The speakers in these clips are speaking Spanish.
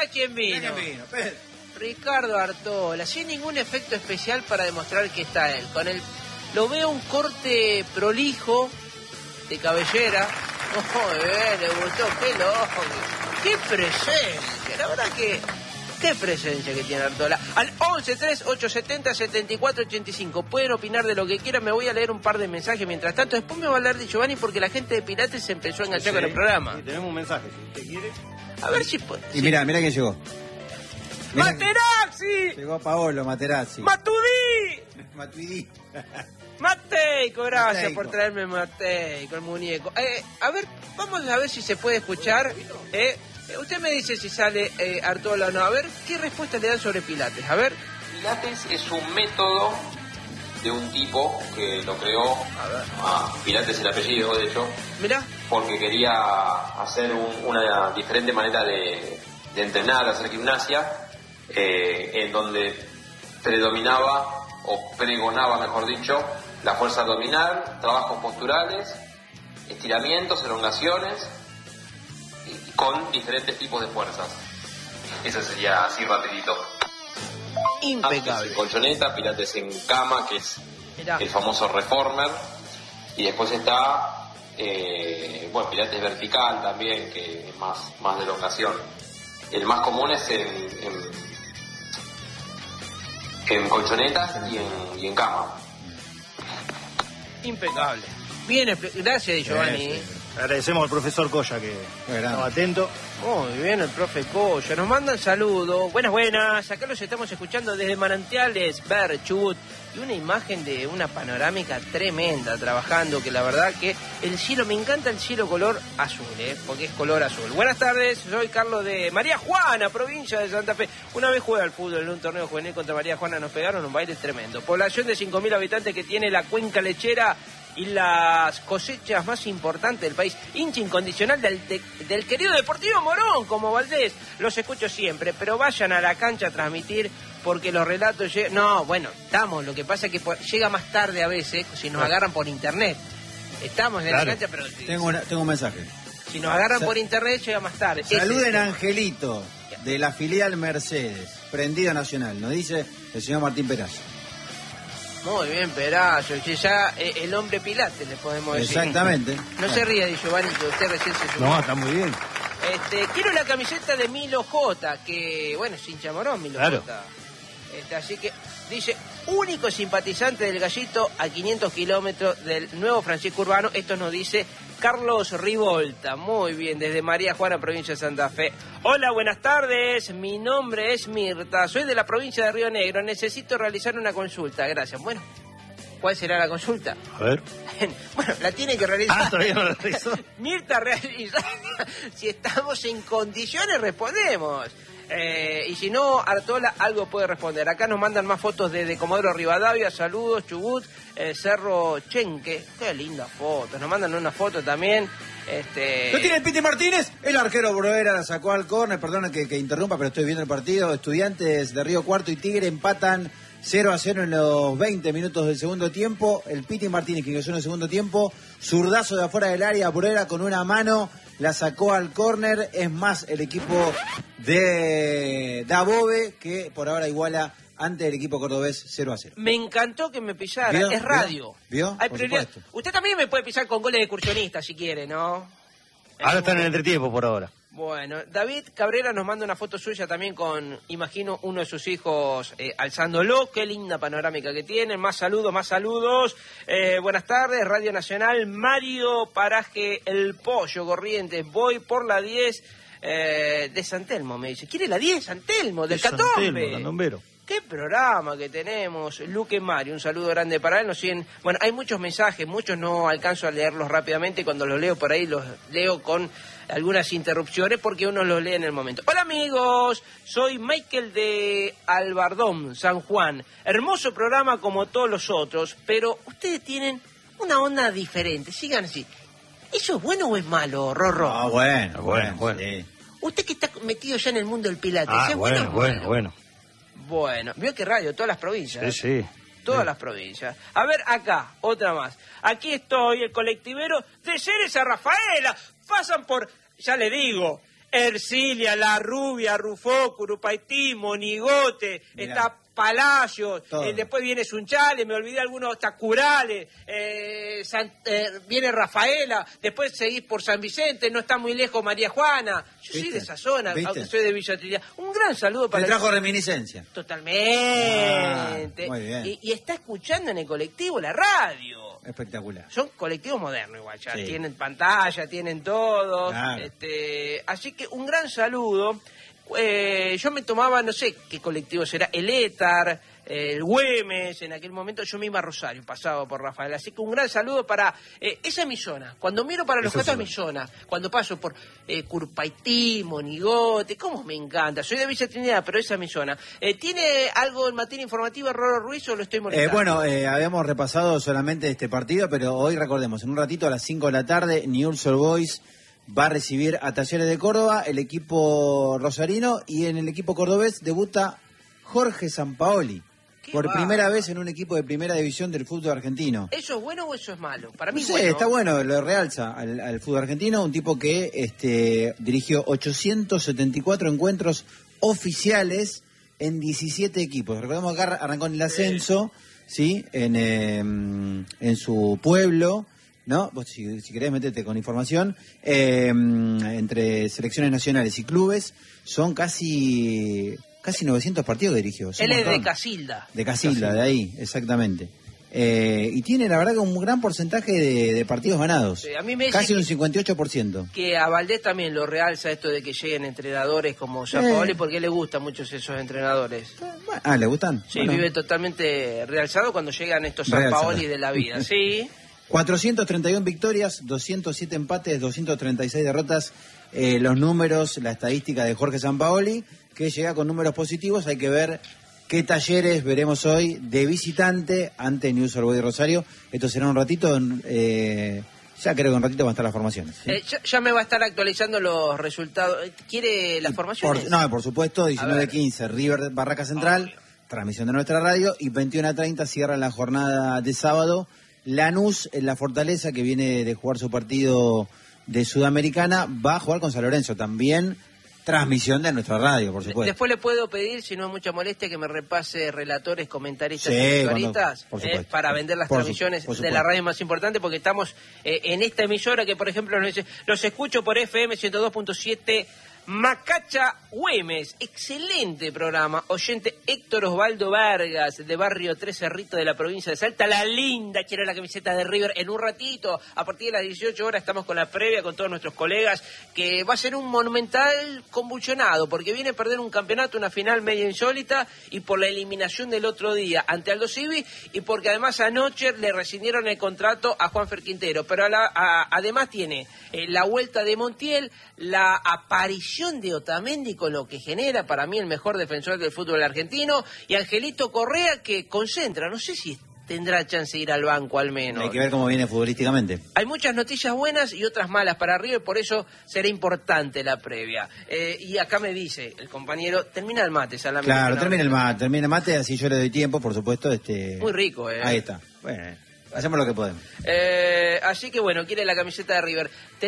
quién vino. Pedro. Ricardo Artola, sin ningún efecto especial para demostrar que está él. Lo veo un corte prolijo de cabellera. Le gustó, qué loco. Qué presencia, la verdad que... Qué presencia que tiene Artola. Al 1138707485. Pueden opinar de lo que quieran. Me voy a leer un par de mensajes mientras tanto. Después me va a hablar de Giovanni porque la gente de Pilates se empezó a enganchar con el programa. Sí, tenemos un mensaje. ¿Usted quiere? A ver si puede. Y mira quién llegó. ¡Materazzi! Llegó Paolo Materazzi. ¡Matuidi! Mateico, gracias Mateico. por traerme Mateico, el muñeco. A ver, vamos a ver si se puede escuchar. Usted me dice si sale Artola o no. A ver, ¿qué respuesta le dan sobre Pilates? A ver. Pilates es un método de un tipo que lo creó, Pilates es el apellido de hecho, Mirá. porque quería hacer una diferente manera de entrenar, de hacer gimnasia, en donde predominaba, o pregonaba mejor dicho, la fuerza abdominal, trabajos posturales, estiramientos, elongaciones, con diferentes tipos de fuerzas. Eso sería así rapidito. Impecable. Antes en colchoneta, Pilates en cama, que es Mirá. el famoso reformer, y después está Pilates vertical también, que es más de elongación. El más común es en colchonetas y en cama. Impecable. Bien, gracias Giovanni. Agradecemos al profesor Coya que estaba atento. Muy bien, el profe Coya. Nos mandan saludos. Buenas. Acá los estamos escuchando desde Manantiales, Chubut. Y una imagen de una panorámica tremenda trabajando, que la verdad que el cielo, me encanta el cielo color azul, porque es color azul. Buenas tardes, soy Carlos de María Juana, provincia de Santa Fe. Una vez jugué al fútbol en un torneo juvenil contra María Juana, nos pegaron un baile tremendo. Población de 5.000 habitantes que tiene la cuenca lechera y las cosechas más importantes del país. Hincha incondicional del querido Deportivo Morón, como Valdés. Los escucho siempre, pero vayan a la cancha a transmitir, porque los relatos llegan... No, bueno, estamos, lo que pasa es que llega más tarde a veces, si nos agarran por internet. Estamos en la cancha, pero... Tengo un mensaje. Si nos agarran por internet, llega más tarde. Saluden a Angelito, de la filial Mercedes, prendido nacional, nos dice el señor Martín Perazo. Muy bien, Perazo, ya el hombre Pilates, le podemos decir. Exactamente. No se ríe de Giovanni, que usted recién se sumó. No, está muy bien. Quiero la camiseta de Milo J, que, bueno, es hincha Morón, Milo J. Así que, dice, único simpatizante del Gallito a 500 kilómetros del nuevo Francisco Urbano. Esto nos dice Carlos Rivolta. Muy bien, desde María Juana, provincia de Santa Fe. Hola, buenas tardes. Mi nombre es Mirta. Soy de la provincia de Río Negro. Necesito realizar una consulta. Gracias. Bueno, ¿cuál será la consulta? A ver. Bueno, la tiene que realizar. Todavía no la realizó. Mirta, realiza. Si estamos en condiciones, respondemos. Y si no, Artola algo puede responder. Acá nos mandan más fotos de Comodoro Rivadavia. Saludos, Chubut, Cerro Chenque. Qué linda foto. Nos mandan una foto también. ¿No tiene el Piti Martínez? El arquero Broera la sacó al córner. Perdona que interrumpa, pero estoy viendo el partido. Estudiantes de Río Cuarto y Tigre empatan 0-0 en los 20 minutos del segundo tiempo. El Piti Martínez, que ingresó en el segundo tiempo, zurdazo de afuera del área, Broera con una mano la sacó al córner. Es más el equipo de Dabove, que por ahora iguala ante el equipo cordobés 0-0. Me encantó que me pisara. ¿Vio? Es radio. ¿Vio? Hay Por prioridad. supuesto. Usted también me puede pisar con goles de excursionista si quiere, ¿no? Ahora están en el entretiempo por ahora. Bueno, David Cabrera nos manda una foto suya también con, imagino, uno de sus hijos alzándolo. Qué linda panorámica que tienen. Más saludos. Buenas tardes, Radio Nacional. Mario Paraje El Pollo Corrientes. Voy por la 10 de San Telmo, me dice. ¿Quiere la 10 San Telmo? Del Catombe. Candombero. Qué programa que tenemos. Luque Mario, un saludo grande para él. Nos siguen. Bueno, hay muchos mensajes, muchos no alcanzo a leerlos rápidamente. Cuando los leo por ahí, los leo con algunas interrupciones porque uno los lee en el momento. Hola amigos, soy Michael de Albardón, San Juan. Hermoso programa como todos los otros, pero ustedes tienen una onda diferente. Sigan así. ¿Eso es bueno o es malo, Rorro? Ah, bueno. Sí. Usted que está metido ya en el mundo del pilates, ¿es bueno. Bueno, vio que radio, todas las provincias. Sí. Todas las provincias. A ver, acá, otra más. Aquí estoy, el colectivero de Ceres a Rafaela. Pasan por, ya le digo, Ercilia, La Rubia, Rufó, Curupaití, Monigote, Mirá. está Palacios, Todo. después viene Sunchales, me olvidé algunos, hasta Curales, viene Rafaela, después seguís por San Vicente, no está muy lejos María Juana. Yo soy ¿Viste? de esa zona, ¿Viste? aunque soy de Villa Trinidad. Un gran saludo para Me trajo reminiscencia. Totalmente. Ah, muy bien. Y está escuchando en el colectivo la radio. Espectacular. Son colectivos modernos igual, ya Sí. tienen pantalla, tienen todo. Claro. Así que un gran saludo. Yo me tomaba, no sé qué colectivo será, el Étar, el Güemes, en aquel momento yo me iba a Rosario, pasaba por Rafael. Así que un gran saludo para esa es mi zona. Cuando miro para los Eso gatos sí. es mi zona. Cuando paso por Curupaití, Monigote, cómo me encanta. Soy de Villa Trinidad, pero esa es mi zona. ¿Tiene algo en materia informativa Rolo Ruiz o lo estoy molestando? Bueno, habíamos repasado solamente este partido, pero hoy recordemos, en un ratito a las 5 de la tarde, Newell's Old Boys va a recibir a Talleres de Córdoba, el equipo rosarino, y en el equipo cordobés debuta Jorge Sampaoli, por primera vez en un equipo de primera división del fútbol argentino. ¿Eso es bueno o eso es malo? Para mí No es sé, bueno. está bueno, lo realza al fútbol argentino, un tipo que dirigió 874 encuentros oficiales en 17 equipos. Recordemos que arrancó en el ascenso, ¿sí? En su pueblo, ¿no? Vos si querés meterte con información, entre selecciones nacionales y clubes, son casi 900 partidos dirigidos. Él es de Casilda. De Casilda, de ahí, exactamente. Y tiene, la verdad, que un gran porcentaje de partidos ganados. Sí, a mí me casi dice un 58%. que a Valdés también lo realza esto de que lleguen entrenadores como Sampaoli, porque le gustan muchos esos entrenadores. ¿Le gustan? Sí, Bueno. vive totalmente realzado cuando llegan estos Realzado. Sampaoli de la vida, sí. 431 victorias, 207 empates, 236 derrotas. Los números, la estadística de Jorge Sampaoli, que llega con números positivos. Hay que ver qué Talleres veremos hoy de visitante ante Newell's Old Boys de Rosario. Esto será un ratito, ya creo que un ratito van a estar las formaciones. ¿sí? Ya me va a estar actualizando los resultados. ¿Quiere las formaciones? Por supuesto, 19:15, River Barraca Central, Obvio. transmisión de nuestra radio, y 21:30 cierra la jornada de sábado. Lanús, en la Fortaleza, que viene de jugar su partido de Sudamericana, va a jugar con San Lorenzo. También transmisión de nuestra radio, por supuesto. Después le puedo pedir, si no es mucha molestia, que me repase relatores, comentaristas Sí, y usuaristas por supuesto. para vender las transmisiones por de la supuesto. radio más importante, porque estamos en esta emisora que, por ejemplo, los escucho por FM 102.7 Macacha Güemes. Excelente programa. Oyente Héctor Osvaldo Vargas, de Barrio Tres Cerritos de la provincia de Salta. La linda, quiere la camiseta de River en un ratito. A partir de las 18 horas estamos con la previa con todos nuestros colegas, que va a ser un monumental convulsionado, porque viene a perder un campeonato, una final media insólita, y por la eliminación del otro día ante Aldo Civi, y porque además anoche le rescindieron el contrato a Juanfer Quintero. Pero además tiene la vuelta de Montiel, la aparición de Otamendi, con lo que genera para mí el mejor defensor del fútbol argentino, y Angelito Correa, que concentra, no sé si tendrá chance de ir al banco al menos. Hay que ver cómo viene futbolísticamente. Hay muchas noticias buenas y otras malas para River, por eso será importante la previa. Y acá me dice el compañero, termina el mate, Salame. Claro, termina el mate, así yo le doy tiempo, por supuesto. Muy rico, Ahí está. Bueno, hacemos lo que podemos. Así que bueno, quiere la camiseta de River.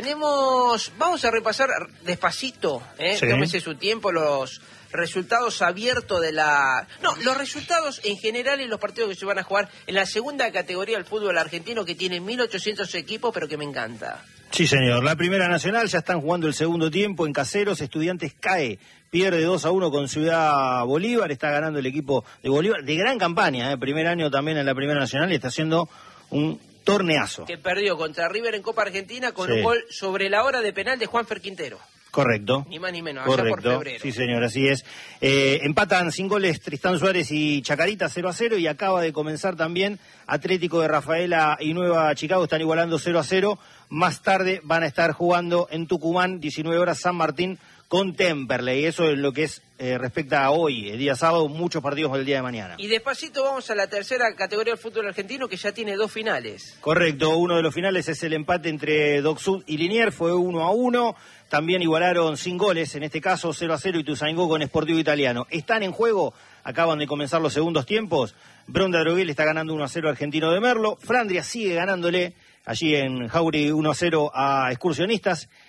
Vamos a repasar despacito, Sí. tómese su tiempo, los resultados abiertos los resultados en general en los partidos que se van a jugar en la segunda categoría del fútbol argentino, que tiene 1.800 equipos, pero que me encanta. Sí, señor. La Primera Nacional ya están jugando el segundo tiempo en Caseros. Estudiantes cae, pierde 2-1 con Ciudad Bolívar. Está ganando el equipo de Bolívar. De gran campaña, primer año también en la Primera Nacional, y está haciendo un torneazo. Que perdió contra River en Copa Argentina con Sí. un gol sobre la hora de penal de Juanfer Quintero. Correcto. Ni más ni menos, allá por Correcto, febrero. sí señor, así es. Empatan sin goles Tristán Suárez y Chacarita 0-0, y acaba de comenzar también Atlético de Rafaela y Nueva Chicago, están igualando 0-0. Más tarde van a estar jugando en Tucumán, 19 horas, San Martín con Temperley. Eso es lo que respecta a hoy, el día sábado, muchos partidos el día de mañana. Y despacito vamos a la tercera categoría del fútbol argentino, que ya tiene 2 finales. Correcto, uno de los finales es el empate entre Doc Sud y Liniers, fue 1-1. También igualaron sin goles, en este caso 0-0, Ituzaingó con Sportivo Italiano. Están en juego, acaban de comenzar los segundos tiempos. Bronda Droguel está ganando 1-0 Argentino de Merlo. Flandria sigue ganándole allí en Jauri 1-0 a Excursionistas.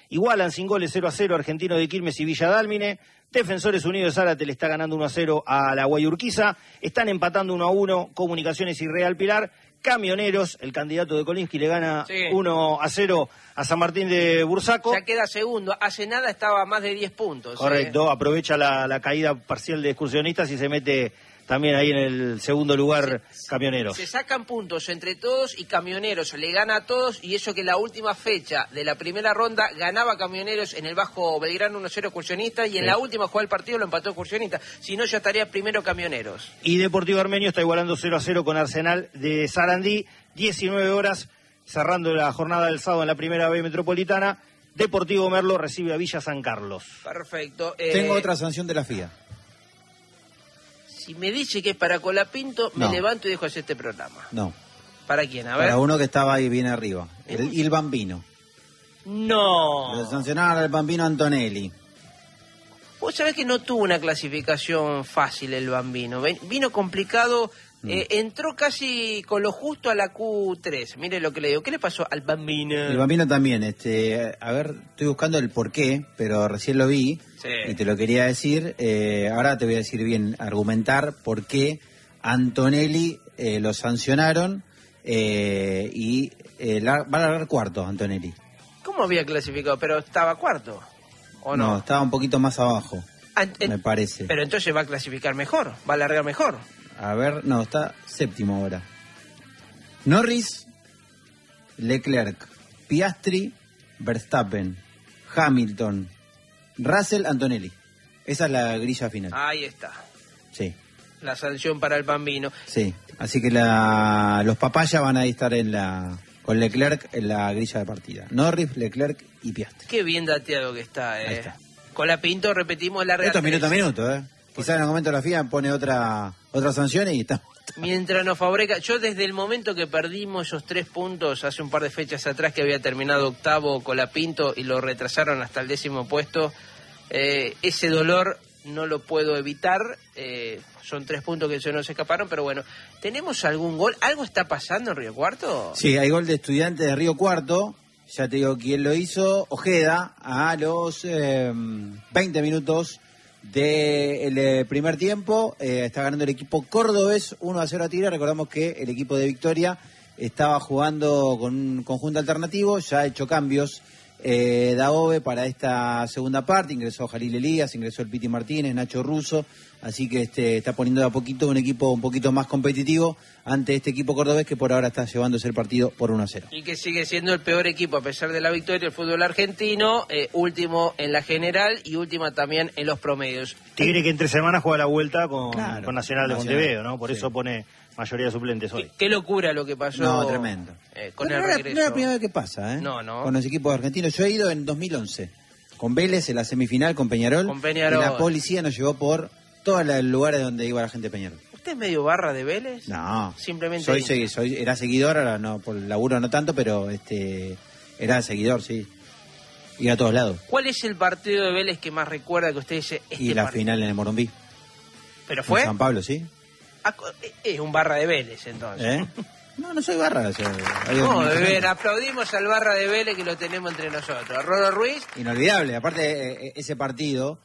igualan sin goles 0-0 Argentino de Quilmes y Villa Dálmine. Defensores Unidos de Zárate le está ganando 1-0 a la Guayurquiza. Están empatando 1-1 Comunicaciones y Real Pilar. Camioneros, el candidato de Kolinsky, le gana 1-0 a San Martín de Bursaco. Ya queda segundo. Hace nada estaba a más de 10 puntos. Correcto, aprovecha la caída parcial de Excursionistas y se mete también ahí en el segundo lugar Camioneros. Se sacan puntos entre todos y Camioneros le gana a todos, y eso que la última fecha de la primera ronda ganaba Camioneros en el Bajo Belgrano 1-0 Excursionistas, y en la última jugada del partido lo empató Excursionistas. Si no, ya estaría primero Camioneros. Y Deportivo Armenio está igualando 0-0 con Arsenal de Sarandí. 19 horas, cerrando la jornada del sábado en la primera B Metropolitana. Deportivo Merlo recibe a Villa San Carlos. Perfecto. Tengo otra sanción de la FIA. Si me dice que es para Colapinto, me levanto y dejo hacer este programa. No. ¿Para quién? A ver. Para uno que estaba ahí bien arriba. El Bambino. No. Le sancionaron al Bambino Antonelli. Vos sabés que no tuvo una clasificación fácil el Bambino. Vino complicado. Entró casi con lo justo a la Q3. Mire lo que le digo. ¿Qué le pasó al Bambino? El Bambino también. A ver, estoy buscando el porqué, pero recién lo vi. Sí. Y te lo quería decir. Ahora te voy a decir bien, argumentar por qué Antonelli lo sancionaron y va a largar cuarto Antonelli. ¿Cómo había clasificado? ¿Pero estaba cuarto? ¿O no? No, estaba un poquito más abajo, me parece. Pero entonces va a clasificar mejor, va a largar mejor. A ver, no, está séptimo ahora. Norris, Leclerc, Piastri, Verstappen, Hamilton, Russell, Antonelli. Esa es la grilla final. Ahí está. Sí. La sanción para el Bambino. Sí, así que los papayas van a estar con Leclerc en la grilla de partida. Norris, Leclerc y Piastri. Qué bien dateado que está, Ahí está. Colapinto, repetimos, larga. Esto es minuto a minuto, Quizás en algún momento la FIA pone otra sanción y está. Mientras nos favorezca, yo desde el momento que perdimos esos 3 puntos hace un par de fechas atrás, que había terminado octavo Colapinto y lo retrasaron hasta el 10º puesto, ese dolor no lo puedo evitar. Son 3 puntos que se nos escaparon, pero bueno, ¿tenemos algún gol? ¿Algo está pasando en Río Cuarto? Sí, hay gol de Estudiantes de Río Cuarto. Ya te digo quién lo hizo. Ojeda, a los 20 minutos del primer tiempo. Está ganando el equipo cordobés 1-0 a Tigre. Recordamos que el equipo de Victoria estaba jugando con un conjunto alternativo. Ya ha hecho cambios Daove para esta segunda parte. Ingresó Jalil Elías, ingresó el Piti Martínez, Nacho Russo. Así que está poniendo de a poquito un equipo un poquito más competitivo ante este equipo cordobés, que por ahora está llevándose el partido por 1-0. Y que sigue siendo el peor equipo a pesar de la victoria del fútbol argentino, último en la general y última también en los promedios. Tigre que entre semanas juega la vuelta con Nacional de Montevideo, ¿no? Por eso pone mayoría de suplentes hoy. Qué locura lo que pasó. No, tremendo. Con el regreso. No es la primera vez que pasa, No. Con los equipos argentinos. Yo he ido en 2011 con Vélez en la semifinal con Peñarol. Con Peñarol. Y la policía nos llevó por todos los lugares donde iba la gente de Peñarol. ¿Usted es medio barra de Vélez? No. Simplemente. Era seguidor, ahora no, por el laburo no tanto, pero era seguidor, sí. Iba a todos lados. ¿Cuál es el partido de Vélez que más recuerda que usted dice? Y la final en el Morumbí. ¿Pero fue? En San Pablo, sí. Es un barra de Vélez, entonces. No soy barra. Aplaudimos al barra de Vélez que lo tenemos entre nosotros. Rolo Ruiz. Inolvidable. Aparte, ese partido,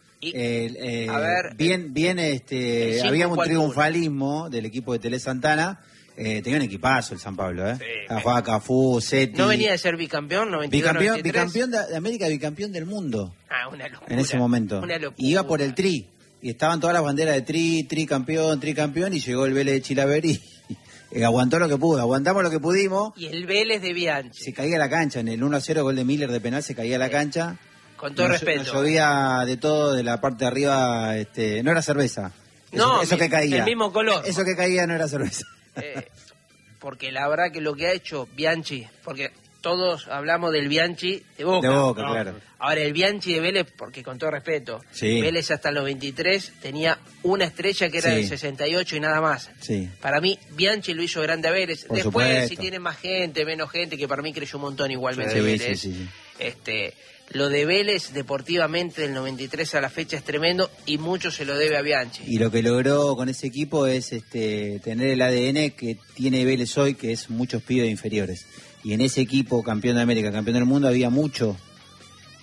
había un triunfalismo del equipo de Tele Santana. Tenía un equipazo el San Pablo, Sí, jugaba Cafú, Seti. ¿No venía de ser bicampeón? 92, bicampeón de América, bicampeón del mundo. Una locura. En ese momento. Una locura. Y iba por el tri. Y estaban todas las banderas de tricampeón, y llegó el Vélez de Chilaver y aguantó lo que pudo, aguantamos lo que pudimos. Y el Vélez de Bianchi. Se caía la cancha, en el 1-0 gol de Miller de penal se caía la cancha. Con todo respeto. Nos llovía de todo, de la parte de arriba, no era cerveza. Eso que caía. El mismo color. Eso que caía no era cerveza. Porque la verdad que lo que ha hecho Bianchi, porque todos hablamos del Bianchi de Boca. De Boca, claro. Ahora, el Bianchi de Vélez, porque con todo respeto, sí. Vélez hasta los 23 tenía una estrella que era del 68 y nada más. Sí. Para mí, Bianchi lo hizo grande a Vélez. Por Después, supuesto. si tiene más gente, menos gente, que para mí creyó un montón igualmente Sí, Vélez. sí. Lo de Vélez, deportivamente, del 93 a la fecha es tremendo y mucho se lo debe a Bianchi. Y lo que logró con ese equipo es tener el ADN que tiene Vélez hoy, que es muchos pibes inferiores. Y en ese equipo, campeón de América, campeón del mundo, había mucho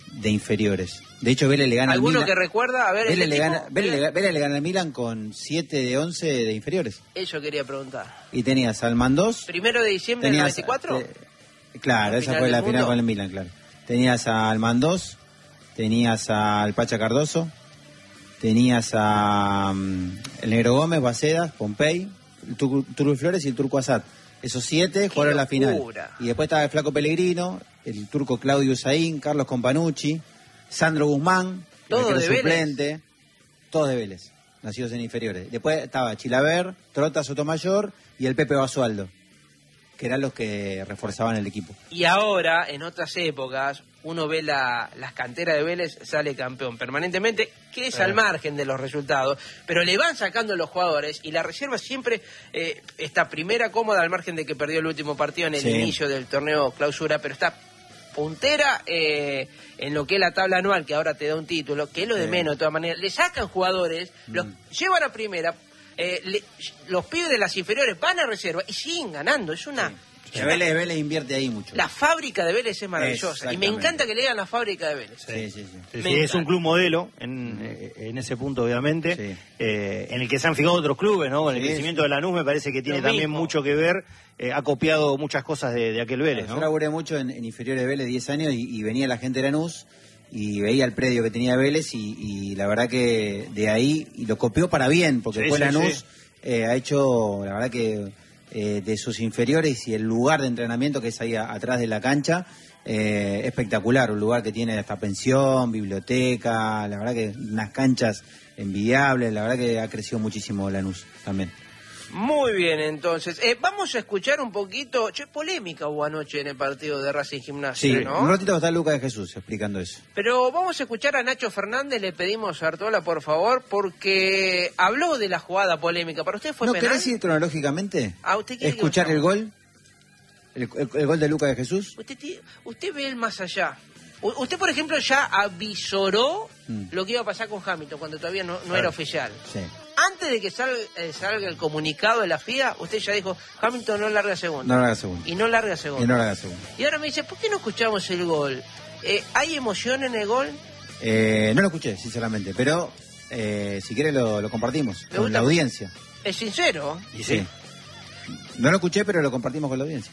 de inferiores. De hecho, Vélez le gana al Milan. ¿Alguno que recuerda? A ver, Vélez le gana al Milan con 7 de 11 de inferiores. Eso quería preguntar. Y tenías al Mandós. ¿1 de diciembre del 94? Claro, esa fue la final con el Milan, claro. Tenías al Mandós, tenías al Pacha Cardoso, tenías a el Negro Gómez, Bacedas, Pompey, el Turco Flores y el Turco Asad. Esos 7 jugaron la final. Y después estaba el Flaco Pellegrino, el turco Claudio Usain, Carlos Companucci, Sandro Guzmán, el suplente, todos de Vélez, nacidos en inferiores. Después estaba Chilaver, Trota Sotomayor y el Pepe Basualdo, que eran los que reforzaban el equipo. Y ahora, en otras épocas, uno ve las canteras de Vélez, sale campeón permanentemente, que es al margen de los resultados, pero le van sacando los jugadores y la reserva siempre está primera cómoda al margen de que perdió el último partido en el inicio del torneo clausura, pero está puntera en lo que es la tabla anual, que ahora te da un título, que es lo de menos de todas maneras. Le sacan jugadores, los llevan a primera, los pibes de las inferiores van a reserva y siguen ganando. Es una... Vélez invierte ahí mucho. La fábrica de Vélez es maravillosa y me encanta que le digan la fábrica de Vélez. Sí, es un club modelo en ese punto, obviamente, en el que se han fijado otros clubes, ¿no? Con el crecimiento de Lanús me parece que tiene también mucho que ver. Ha copiado muchas cosas de aquel Vélez, ¿no? Yo laburé mucho en inferiores de Vélez 10 años y venía la gente de Lanús y veía el predio que tenía Vélez y la verdad que de ahí, y lo copió para bien, porque después Lanús ha hecho, la verdad que de sus inferiores y el lugar de entrenamiento que es ahí atrás de la cancha, espectacular, un lugar que tiene hasta pensión, biblioteca, la verdad que unas canchas envidiables, la verdad que ha crecido muchísimo Lanús también. Muy bien, entonces. Vamos a escuchar un poquito... polémica hubo anoche en el partido de Racing Gimnasia, ¿no? Un ratito está Lucas de Jesús explicando eso. Pero vamos a escuchar a Nacho Fernández, le pedimos a Artola, por favor, porque habló de la jugada polémica. ¿Para usted fue penal? ¿No querés ir cronológicamente? ¿Usted escuchar el gol? ¿El gol de Lucas de Jesús? Usted ve el más allá. Usted, por ejemplo, ya avisoró lo que iba a pasar con Hamilton cuando todavía no era oficial. Sí. Antes de que salga el comunicado de la FIA, usted ya dijo, Hamilton no larga segundo. No larga segundo. Y no larga segundo. Y ahora me dice, ¿por qué no escuchamos el gol? ¿Hay emoción en el gol? No lo escuché, sinceramente, pero si quiere lo compartimos con la audiencia. ¿Es sincero? Y sí. No lo escuché, pero lo compartimos con la audiencia.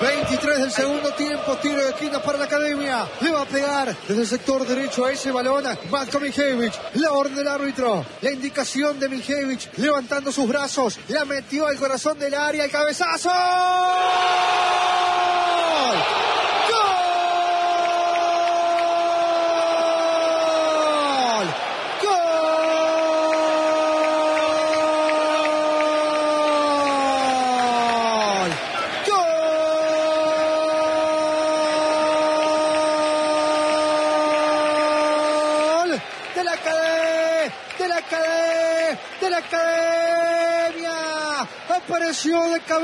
23 del segundo tiempo, tiro de esquina para la Academia. Le va a pegar desde el sector derecho a ese balón Matko Miljevich. La orden del árbitro, la indicación de Miljevich, levantando sus brazos, la metió al corazón del área, el cabezazo. De la Academia, apareció de cabeza.